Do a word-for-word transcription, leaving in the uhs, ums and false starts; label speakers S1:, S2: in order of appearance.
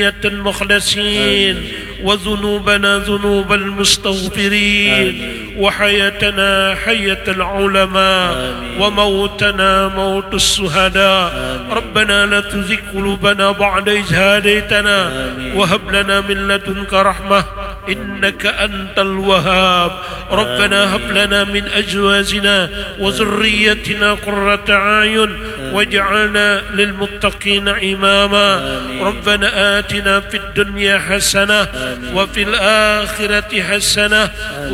S1: المخلصين وذنوبنا ذنوب المستغفرين وحياتنا حياة العلماء وموتنا موت الشهداء. ربنا لا تزغ قلوبنا بعد إذ هديتنا وهب لنا من لدنك رحمة إنك أنت الوهاب. ربنا هب لنا من أزواجنا وذريتنا قرة أعين واجعلنا للمتقين إماما. ربنا آتنا في الدنيا حسنة وفي الآخرة حسنة